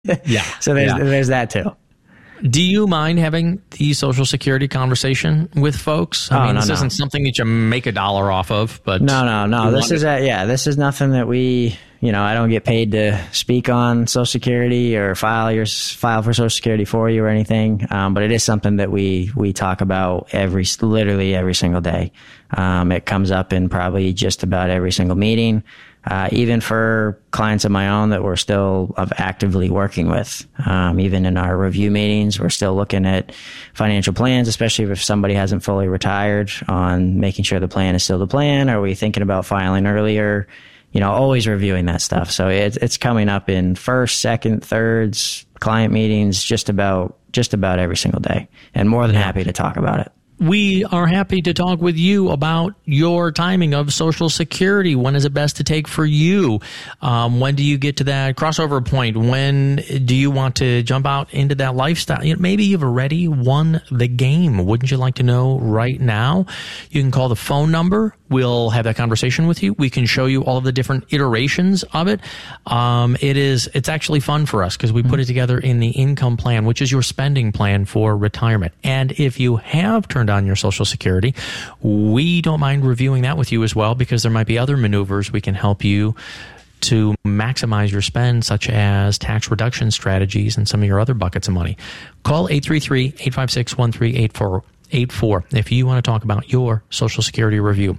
Yeah. So there's that too. Do you mind having the Social Security conversation with folks? I mean, this isn't something that you make $1 off of, but no. This is nothing that we, I don't get paid to speak on Social Security or file for Social Security for you or anything. But it is something that we talk about literally every single day. It comes up in probably just about every single meeting. Even for clients of my own that we're still actively working with. Even in our review meetings, we're still looking at financial plans, especially if somebody hasn't fully retired, on making sure the plan is still the plan. Are we thinking about filing earlier? Always reviewing that stuff. So it's coming up in first, second, thirds, client meetings, just about every single day, and more than happy to talk about it. We are happy to talk with you about your timing of Social Security. When is it best to take for you? When do you get to that crossover point? When do you want to jump out into that lifestyle? Maybe you've already won the game. Wouldn't you like to know right now? You can call the phone number. We'll have that conversation with you. We can show you all of the different iterations of it. It's actually fun for us because we put it together in the income plan, which is your spending plan for retirement. And if you have turned on your Social Security, we don't mind reviewing that with you as well, because there might be other maneuvers we can help you to maximize your spend, such as tax reduction strategies and some of your other buckets of money. Call 833-856-1384. if you want to talk about your Social Security review.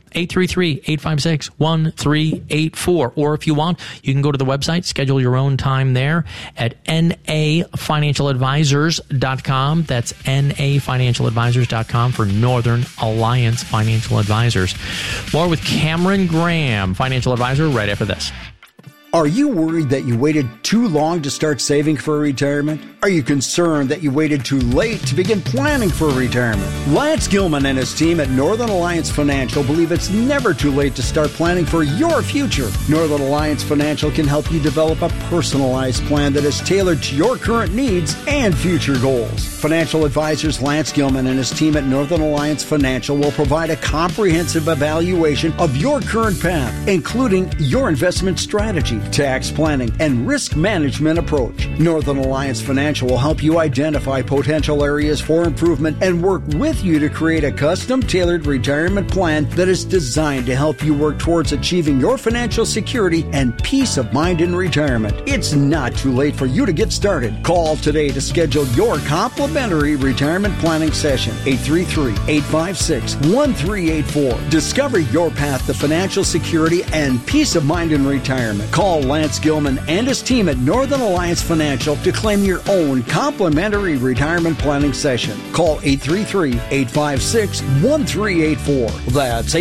833-856-1384. Or if you want, you can go to the website, schedule your own time there at nafinancialadvisors.com. That's nafinancialadvisors.com for Northern Alliance Financial Advisors. More with Cameron Graham, financial advisor, right after this. Are you worried that you waited too long to start saving for retirement? Are you concerned that you waited too late to begin planning for retirement? Lance Gilman and his team at Northern Alliance Financial believe it's never too late to start planning for your future. Northern Alliance Financial can help you develop a personalized plan that is tailored to your current needs and future goals. Financial advisors Lance Gilman and his team at Northern Alliance Financial will provide a comprehensive evaluation of your current path, including your investment strategy, tax planning, and risk management approach. Northern Alliance Financial will help you identify potential areas for improvement and work with you to create a custom-tailored retirement plan that is designed to help you work towards achieving your financial security and peace of mind in retirement. It's not too late for you to get started. Call today to schedule your complimentary retirement planning session. 833-856-1384. Discover your path to financial security and peace of mind in retirement. Call Lance Gilman and his team at Northern Alliance Financial to claim your own complimentary retirement planning session. Call 833-856-1384. That's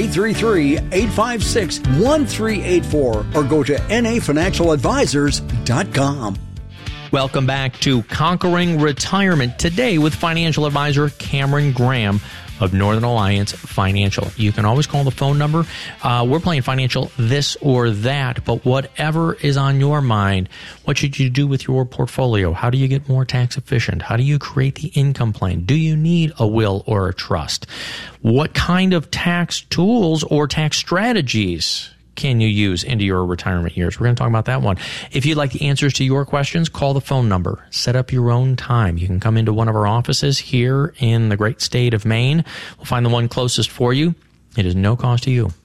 833-856-1384. Or go to nafinancialadvisors.com. Welcome back to Conquering Retirement, today with financial advisor Cameron Graham of Northern Alliance Financial. You can always call the phone number. We're playing financial this or that, but whatever is on your mind, what should you do with your portfolio? How do you get more tax efficient? How do you create the income plan? Do you need a will or a trust? What kind of tax tools or tax strategies can you use into your retirement years? We're going to talk about that one. If you'd like the answers to your questions, call the phone number. Set up your own time. You can come into one of our offices here in the great state of Maine. We'll find the one closest for you. It is no cost to you.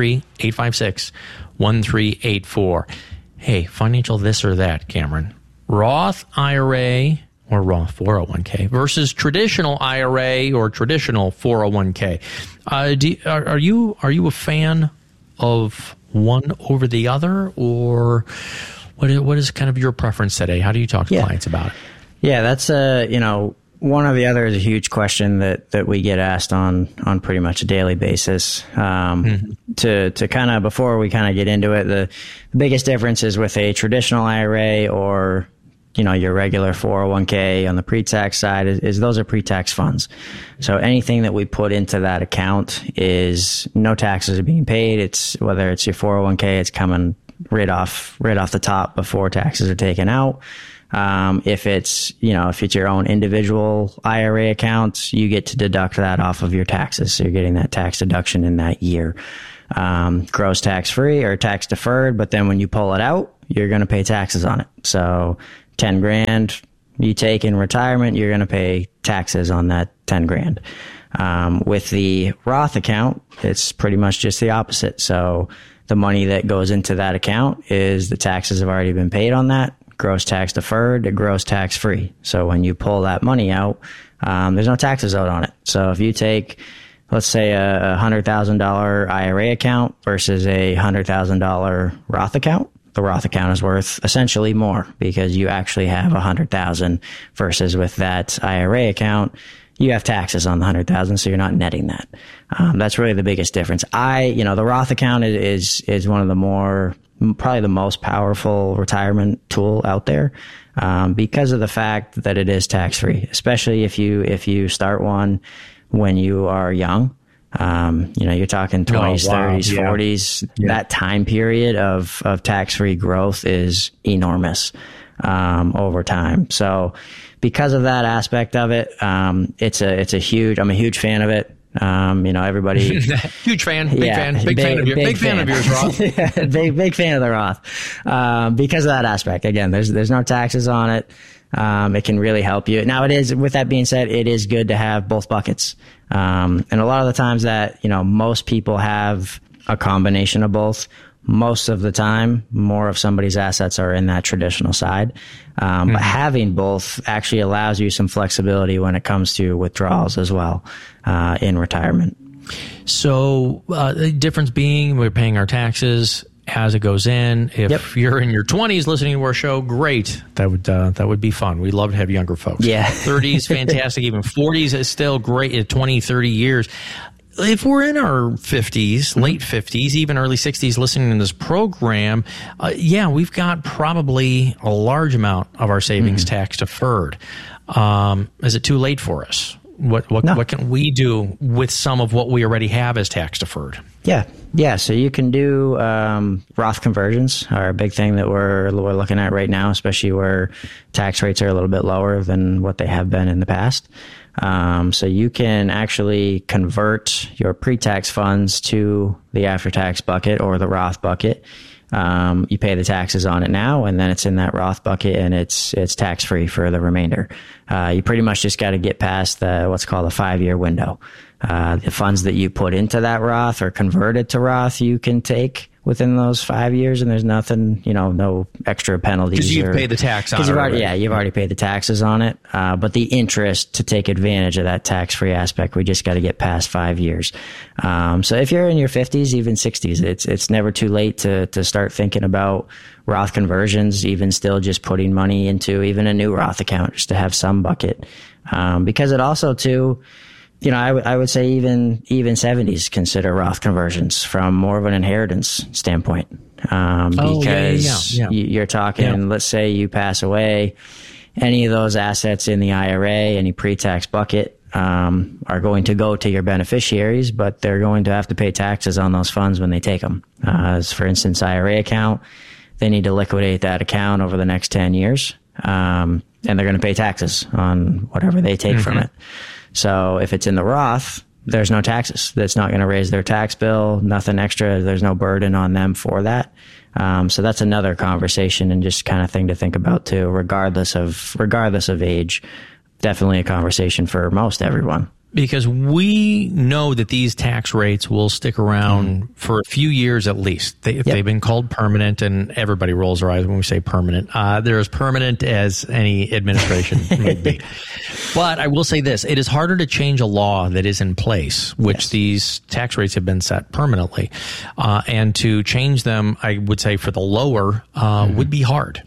833-856-1384. Hey, financial this or that, Cameron. Roth IRA or Roth 401k versus traditional IRA or traditional 401k. Are you a fan of one over the other, or what is kind of your preference today? How do you talk to clients about it? Yeah, that's one or the other is a huge question that we get asked on pretty much a daily basis. To kind of, before we kind of get into it, the biggest difference is with a traditional IRA or your regular 401k on the pre-tax side is those are pre-tax funds. So anything that we put into that account is no taxes are being paid. Whether it's your 401k, it's coming right off the top before taxes are taken out. If it's your own individual IRA account, you get to deduct that off of your taxes. So you're getting that tax deduction in that year. Gross tax free or tax deferred, but then when you pull it out, you're going to pay taxes on it. So 10 grand you take in retirement, you're going to pay taxes on that 10 grand. With the Roth account, it's pretty much just the opposite. So the money that goes into that account is the taxes have already been paid on that, gross tax deferred to gross tax free. So when you pull that money out, there's no taxes owed on it. So if you take, let's say, a $100,000 IRA account versus a $100,000 Roth account, the Roth account is worth essentially more because you actually have $100,000 versus with that IRA account, you have taxes on the $100,000, so you're not netting that. That's really the biggest difference. The Roth account is one of the probably the most powerful retirement tool out there, because of the fact that it is tax free, especially if you start one when you are young. You're talking 20s, 30s, 40s. Yeah. That time period of tax-free growth is enormous, over time. So because of that aspect of it, I'm a huge fan of it. Everybody huge fan, big fan of yours, Roth. Yeah, big fan of the Roth. Because of that aspect. Again, there's no taxes on it. It can really help you. Now with that being said, it is good to have both buckets. And a lot of the times that, most people have a combination of both. Most of the time, more of somebody's assets are in that traditional side. But having both actually allows you some flexibility when it comes to withdrawals as well, in retirement. So, the difference being we're paying our taxes as it goes in. If you're in your 20s listening to our show, great. That would be fun. We'd love to have younger folks. Yeah. 30s, fantastic. Even 40s is still great at 20, 30 years. If we're in our 50s, late 50s, even early 60s listening to this program, we've got probably a large amount of our savings tax deferred. Is it too late for us? What can we do with some of what we already have as tax deferred? Yeah. So you can do Roth conversions are a big thing that we're looking at right now, especially where tax rates are a little bit lower than what they have been in the past. So you can actually convert your pre-tax funds to the after-tax bucket or the Roth bucket. You pay the taxes on it now, and then it's in that Roth bucket, and it's tax-free for the remainder. You pretty much just got to get past what's called a 5-year window. The funds that you put into that Roth or converted to Roth, you can take within those 5 years, and there's nothing, no extra penalties. Because you've paid the tax on it. You've already paid the taxes on it. But the interest to take advantage of that tax-free aspect, we just got to get past 5 years. So if you're in your 50s, even 60s, it's never too late to start thinking about Roth conversions, even still just putting money into even a new Roth account just to have some bucket. Because it also too, I would say even 70s consider Roth conversions from more of an inheritance standpoint. Because you're talking, let's say you pass away, any of those assets in the IRA, any pre-tax bucket, are going to go to your beneficiaries, but they're going to have to pay taxes on those funds when they take them. As for instance, IRA account, they need to liquidate that account over the next 10 years. And they're going to pay taxes on whatever they take from it. So if it's in the Roth, there's no taxes. That's not going to raise their tax bill, nothing extra. There's no burden on them for that. So that's another conversation and just kind of thing to think about too, regardless of age. Definitely a conversation for most everyone. Because we know that these tax rates will stick around for a few years at least. They've been called permanent, and everybody rolls their eyes when we say permanent. They're as permanent as any administration would be. But I will say this, it is harder to change a law that is in place, which these tax rates have been set permanently. And to change them, I would say for the lower, would be hard.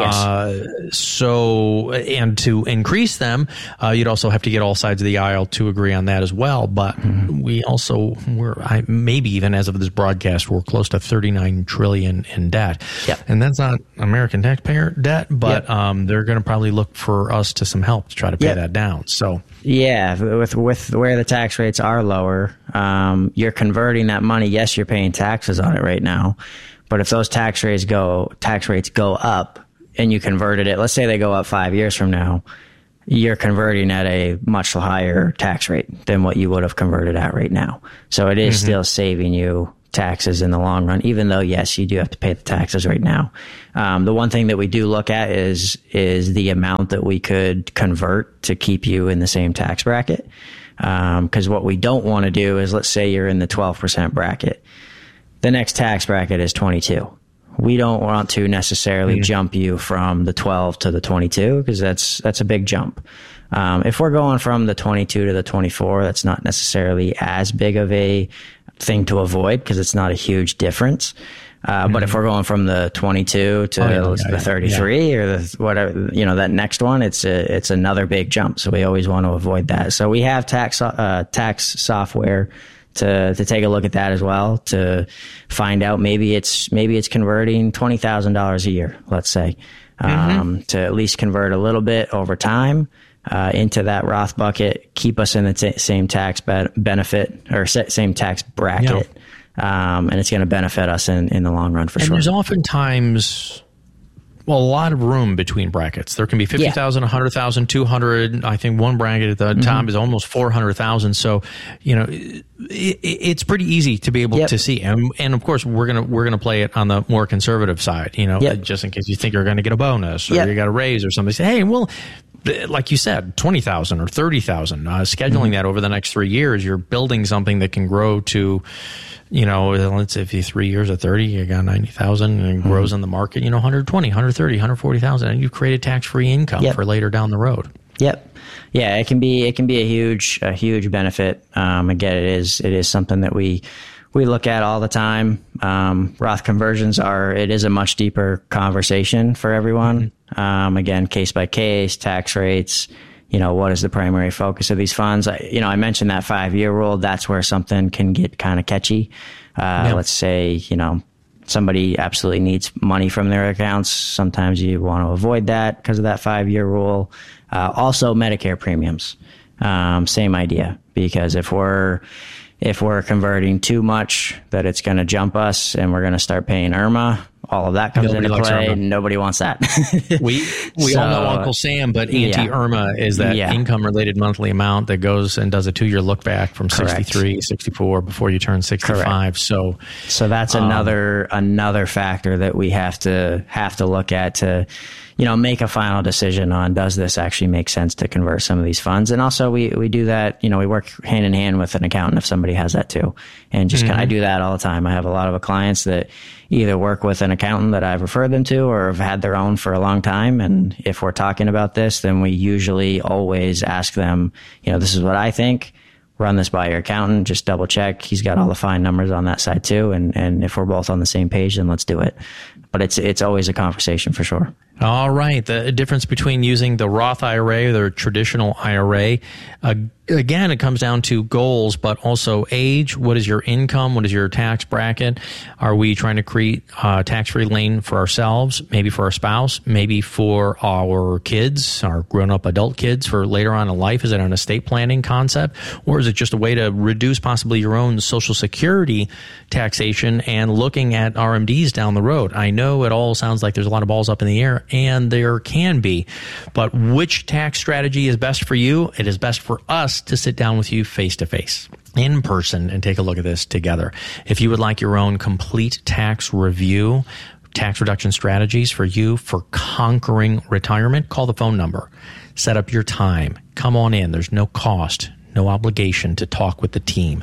And to increase them, you'd also have to get all sides of the aisle to agree on that as well. But we also maybe even as of this broadcast, we're close to $39 trillion in debt. And that's not American taxpayer debt, but they're going to probably look for us to some help to try to pay that down. So with where the tax rates are lower, you're converting that money. Yes, you're paying taxes on it right now, but if those tax rates go up, and you converted it, let's say they go up 5 years from now, you're converting at a much higher tax rate than what you would have converted at right now. So it is still saving you taxes in the long run, even though, yes, you do have to pay the taxes right now. The one thing that we do look at is the amount that we could convert to keep you in the same tax bracket. Because what we don't want to do is, let's say you're in the 12% bracket. The next tax bracket is 22. We don't want to necessarily jump you from the 12 to the 22 because that's a big jump. If we're going from the 22 to the 24, that's not necessarily as big of a thing to avoid because it's not a huge difference. But if we're going from the 22 to the 33 or the whatever, that next one, it's another big jump. So we always want to avoid that. So we have tax software to take a look at that as well, to find out maybe it's converting $20,000 a year, let's say, to at least convert a little bit over time into that Roth bucket, keep us in the same tax benefit or same tax bracket. And it's going to benefit us in the long run for sure. And there's oftentimes, a lot of room between brackets. There can be 50,000, 100,000, 200. I think one bracket at the top is almost 400,000. So, it's pretty easy to be able to see. And of course, we're gonna play it on the more conservative side. Just in case you think you're going to get a bonus or you got a raise or something. Say, hey, well, like you said, 20,000 or 30,000. Scheduling that over the next 3 years, you're building something that can grow to, let's say if you 3 years at 30, you got 90,000 and it grows in the market, 120, 130, 140,000, and you've created tax-free income for later down the road. Yep. Yeah, it can be a huge benefit. Again, it is something that we look at all the time. Roth conversions it is a much deeper conversation for everyone. Again, case by case, tax rates, what is the primary focus of these funds? I mentioned that 5-year rule. That's where something can get kind of catchy. Let's say, somebody absolutely needs money from their accounts. Sometimes you want to avoid that because of that 5-year rule. Also Medicare premiums. Same idea, because if we're converting too much, that it's going to jump us and we're going to start paying IRMA. All of that comes into play. Nobody wants that. we all know Uncle Sam, but anti-IRMA is that income-related monthly amount that goes and does a 2-year look back from 63, 64 before you turn 65. Correct. So that's another factor that we have to look at to make a final decision on, does this actually make sense to convert some of these funds? And also we do that, we work hand in hand with an accountant if somebody has that too. And just I do that all the time. I have a lot of clients that either work with an accountant that I've referred them to or have had their own for a long time. And if we're talking about this, then we usually always ask them, this is what I think. Run this by your accountant. Just double check. He's got all the fine numbers on that side too. And if we're both on the same page, then let's do it. But it's always a conversation for sure. All right. The difference between using the Roth IRA or the traditional IRA, again, it comes down to goals, but also age. What is your income? What is your tax bracket? Are we trying to create a tax-free lane for ourselves, maybe for our spouse, maybe for our kids, our grown-up adult kids for later on in life? Is it an estate planning concept? Or is it just a way to reduce possibly your own Social Security taxation and looking at RMDs down the road? I know it all sounds like there's a lot of balls up in the air, and there can be. But which tax strategy is best for you? It is best for us to sit down with you face-to-face, in person, and take a look at this together. If you would like your own complete tax review, tax reduction strategies for you for conquering retirement, call the phone number. Set up your time. Come on in. There's no cost, no obligation to talk with the team.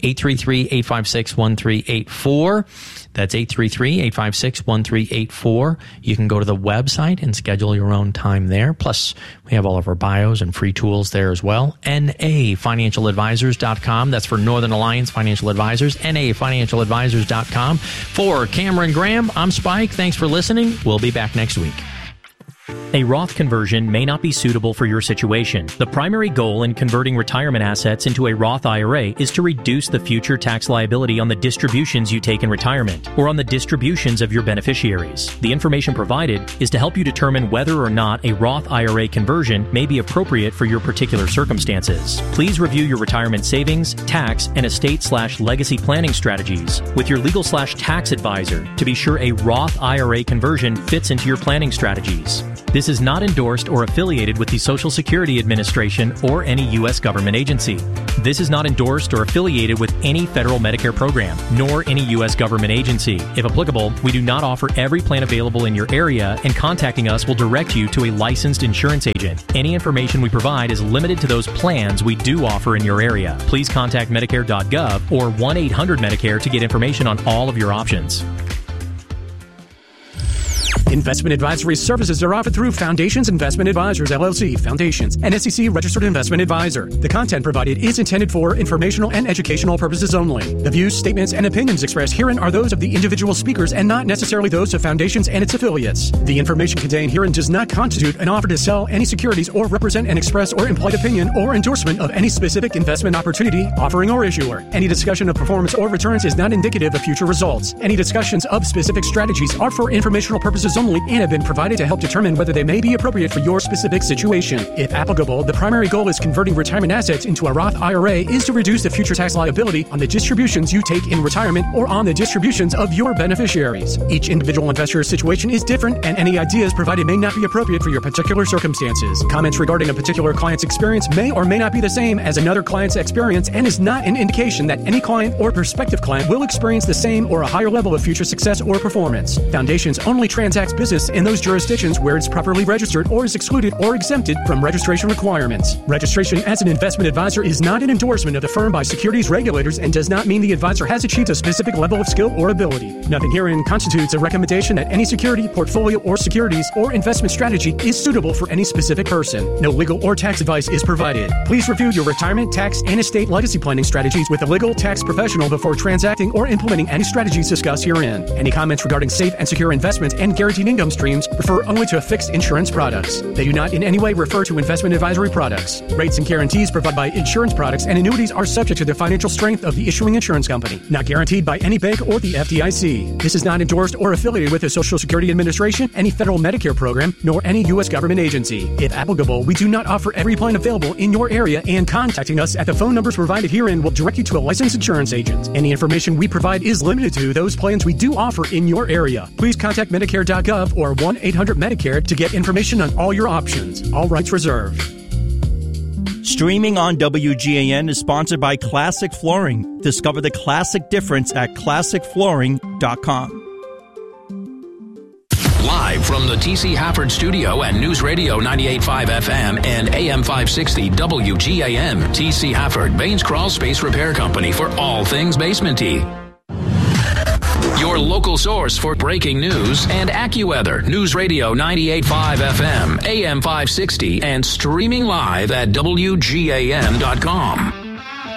833-856-1384. That's 833-856-1384. You can go to the website and schedule your own time there. Plus, we have all of our bios and free tools there as well. NAFinancialadvisors.com. That's for Northern Alliance Financial Advisors. NAFinancialadvisors.com. For Cameron Graham, I'm Spike. Thanks for listening. We'll be back next week. A Roth conversion may not be suitable for your situation. The primary goal in converting retirement assets into a Roth IRA is to reduce the future tax liability on the distributions you take in retirement or on the distributions of your beneficiaries. The information provided is to help you determine whether or not a Roth IRA conversion may be appropriate for your particular circumstances. Please review your retirement savings, tax, and estate/legacy planning strategies with your legal/tax advisor to be sure a Roth IRA conversion fits into your planning strategies. This is not endorsed or affiliated with the Social Security Administration or any U.S. government agency. This is not endorsed or affiliated with any federal Medicare program, nor any U.S. government agency. If applicable, we do not offer every plan available in your area, and contacting us will direct you to a licensed insurance agent. Any information we provide is limited to those plans we do offer in your area. Please contact Medicare.gov or 1-800-MEDICARE to get information on all of your options. Investment advisory services are offered through Foundations Investment Advisors, LLC, Foundations, an SEC-registered investment advisor. The content provided is intended for informational and educational purposes only. The views, statements, and opinions expressed herein are those of the individual speakers and not necessarily those of Foundations and its affiliates. The information contained herein does not constitute an offer to sell any securities or represent an express or implied opinion or endorsement of any specific investment opportunity, offering, or issuer. Any discussion of performance or returns is not indicative of future results. Any discussions of specific strategies are for informational purposes only and have been provided to help determine whether they may be appropriate for your specific situation. If applicable, the primary goal is converting retirement assets into a Roth IRA is to reduce the future tax liability on the distributions you take in retirement or on the distributions of your beneficiaries. Each individual investor's situation is different, and any ideas provided may not be appropriate for your particular circumstances. Comments regarding a particular client's experience may or may not be the same as another client's experience and is not an indication that any client or prospective client will experience the same or a higher level of future success or performance. Foundations only transacts business in those jurisdictions where it's properly registered or is excluded or exempted from registration requirements. Registration as an investment advisor is not an endorsement of the firm by securities regulators and does not mean the advisor has achieved a specific level of skill or ability. Nothing herein constitutes a recommendation that any security, portfolio, or securities or investment strategy is suitable for any specific person. No legal or tax advice is provided. Please review your retirement, tax, and estate legacy planning strategies with a legal tax professional before transacting or implementing any strategies discussed herein. Any comments regarding safe and secure investments and guaranteed income streams refer only to fixed insurance products. They do not in any way refer to investment advisory products. Rates and guarantees provided by insurance products and annuities are subject to the financial strength of the issuing insurance company, not guaranteed by any bank or the FDIC. This is not endorsed or affiliated with the Social Security Administration, any federal Medicare program, nor any U.S. government agency. If applicable, we do not offer every plan available in your area, and contacting us at the phone numbers provided herein will direct you to a licensed insurance agent. Any information we provide is limited to those plans we do offer in your area. Please contact Medicare.gov or 1-800-MEDICARE to get information on all your options. All rights reserved. Streaming on WGAN is sponsored by Classic Flooring. Discover the classic difference at ClassicFlooring.com. Live from the T.C. Hafford Studio and News Radio 98.5 FM and AM 560 WGAM, T.C. Hafford, Baines Crawl Space Repair Company for all things basement-y. Your local source for breaking news and AccuWeather. News Radio 98.5 FM, AM 560, and streaming live at WGAM.com.